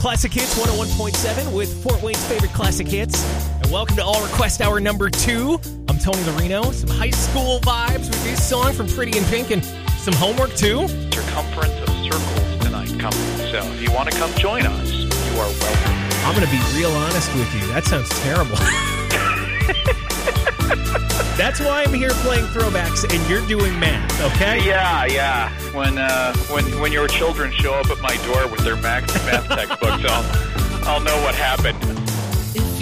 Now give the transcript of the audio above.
Classic Hits 101.7 with Fort Wayne's favorite classic hits. And welcome to All Request Hour number 2. I'm Tony Lorino. Some high school vibes with this song from Pretty in Pink and some homework too. Circumference of circles tonight coming. So if you want to come join us, you are welcome. I'm going to be real honest with you. That sounds terrible. That's why I'm here playing throwbacks and you're doing math, okay? Yeah. When your children show up at my door with their math textbooks, I'll know what happened.